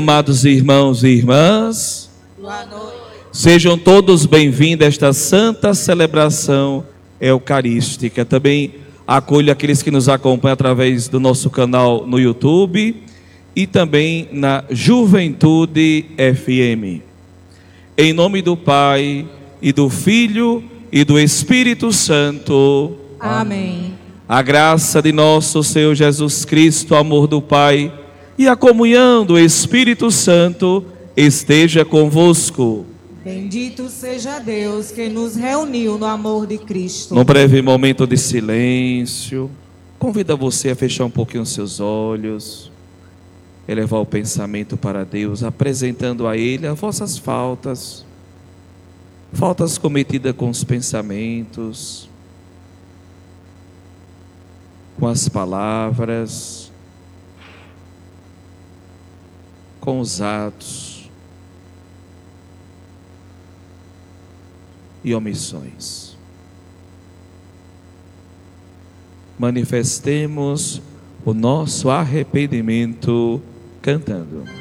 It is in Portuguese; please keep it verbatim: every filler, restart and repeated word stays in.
Amados irmãos e irmãs, Boa noite. sejam todos bem-vindos a esta santa celebração eucarística. Também acolho aqueles que nos acompanham através do nosso canal no YouTube e também na Juventude F M. Em nome do Pai, e do Filho, e do Espírito Santo. Amém. A graça de nosso Senhor Jesus Cristo, o amor do Pai e a comunhão do Espírito Santo esteja convosco. Bendito seja Deus que nos reuniu no amor de Cristo. Num breve momento de silêncio, convido você a fechar um pouquinho os seus olhos, elevar o pensamento para Deus, apresentando a Ele as vossas faltas, faltas cometidas com os pensamentos, com as palavras, com os atos e omissões. Manifestemos o nosso arrependimento cantando.